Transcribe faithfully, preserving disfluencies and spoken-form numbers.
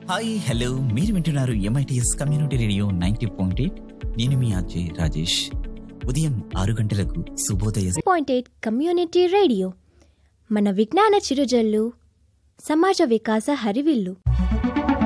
Hi hello మీరు వింటున్నారు MITS community radio ninety point eight. నేను మీ అజయ్ రాజేష్. ఉదయం ఆరు గంటలకు Shubhodaya point eight community radio మన విజ్ఞాన చిరుజల్లు, సమాజ వికాస హరివిల్లు.